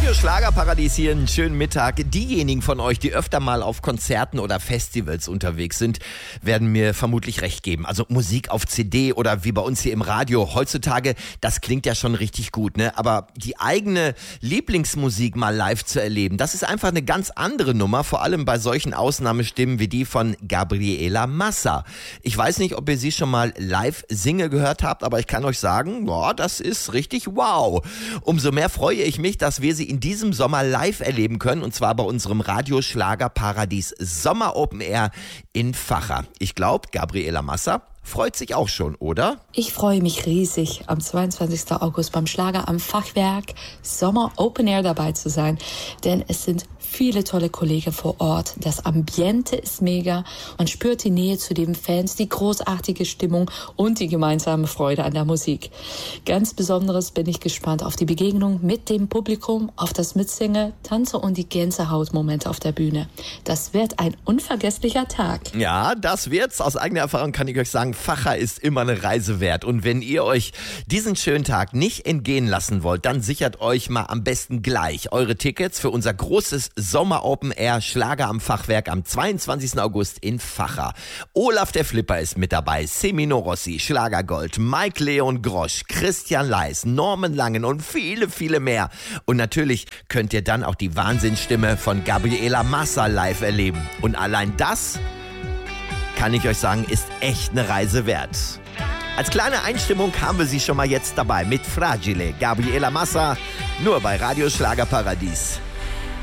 Radio Schlagerparadies hier, einen schönen Mittag. Diejenigen von euch, die öfter mal auf Konzerten oder Festivals unterwegs sind, werden mir vermutlich recht geben. Also Musik auf CD oder wie bei uns hier im Radio heutzutage, das klingt ja schon richtig gut, ne? Aber die eigene Lieblingsmusik mal live zu erleben, das ist einfach eine ganz andere Nummer, vor allem bei solchen Ausnahmestimmen wie die von Gabriela Massa. Ich weiß nicht, ob ihr sie schon mal live singen gehört habt, aber ich kann euch sagen, boah, das ist richtig wow. Umso mehr freue ich mich, dass wir sie in diesem Sommer live erleben können, und zwar bei unserem Radio-Schlager-Paradies Sommer Open Air in Vacha. Ich glaube, Gabriela Massa freut sich auch schon, oder? Ich freue mich riesig, am 22. August beim Schlager am Fachwerk Sommer Open Air dabei zu sein, denn es sind viele tolle Kollegen vor Ort. Das Ambiente ist mega. Man spürt die Nähe zu den Fans, die großartige Stimmung und die gemeinsame Freude an der Musik. Ganz Besonderes bin ich gespannt auf die Begegnung mit dem Publikum, auf das Mitsingen, Tanze und die Gänsehautmomente auf der Bühne. Das wird ein unvergesslicher Tag. Ja, das wird's. Aus eigener Erfahrung kann ich euch sagen, Vacha ist immer eine Reise wert. Und wenn ihr euch diesen schönen Tag nicht entgehen lassen wollt, dann sichert euch mal am besten gleich eure Tickets für unser großes Sommer Open Air Schlager am Fachwerk am 22. August in Vacha. Olaf der Flipper ist mit dabei, Semino Rossi, Schlagergold, Mike Leon Grosch, Christian Leis, Norman Langen und viele, viele mehr. Und natürlich könnt ihr dann auch die Wahnsinnsstimme von Gabriela Massa live erleben. Und allein das, kann ich euch sagen, ist echt eine Reise wert. Als kleine Einstimmung haben wir sie schon mal jetzt dabei mit Fragile, Gabriela Massa, nur bei Radio Schlagerparadies.